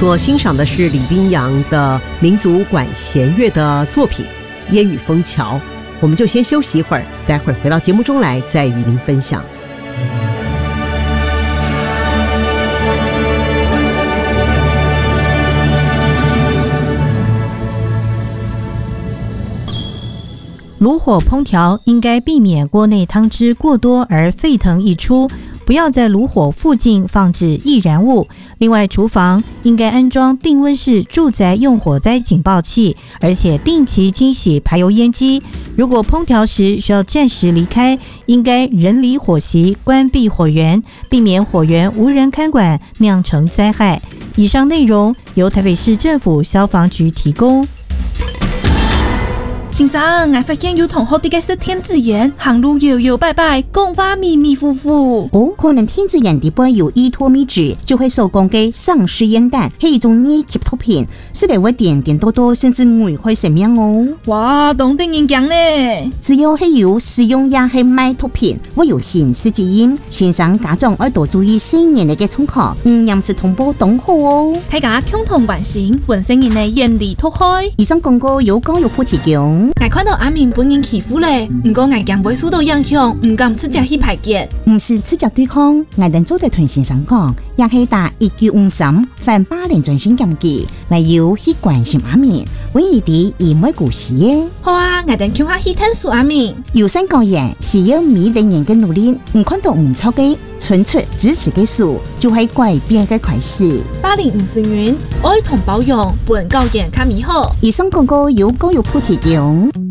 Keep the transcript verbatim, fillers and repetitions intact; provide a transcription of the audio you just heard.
所欣赏的是李冰洋的民族管弦乐的作品《烟雨枫桥》。我们就先休息一会儿，待会儿回到节目中来再与您分享。 炉火烹调应该避免锅内汤汁过多而沸腾溢出，不要在炉火附近放置易燃物。另外，厨房应该安装定温式住宅用火灾警报器，而且定期清洗排油烟机。如果烹调时需要暂时离开，应该人离火席，关闭火源，避免火源无人看管酿成灾害。以上内容由台北市政府消防局提供。 先生，我发现有同學啲嘅食天子宴，行路搖搖擺擺，講話迷迷糊糊。 哦，可能天子宴底杯有依托米脂，就會所講嘅喪屍煙彈係一種二級毒品，使嚟會點點多多，甚至危害生命哦。 哇，當地人講呢， 只要係有使用也係賣毒品，會有刑事責任。先生家長要多注意新年嘅衝口，唔飲食同胞懂好哦。 大家共同關心本身人嘅煙離脫開。 以上廣告有教育部提供。 我看到阿明本人欺負咧，唔過我驚會受到影響，唔敢直接去排解。 唔是直接對抗，我哋做對同先生講，也係打一九五三反霸凌專線檢舉，嚟要去關心阿明，揾一啲而唔係故事嘅。 好啊，我哋叫下去探索阿明。 有三個人需要每個人嘅努力，唔看到唔錯嘅，純粹支持嘅事，就係改變嘅開始。 霸凌唔是緣，愛同包容，本教研較美好。 以上廣告由教育部提供。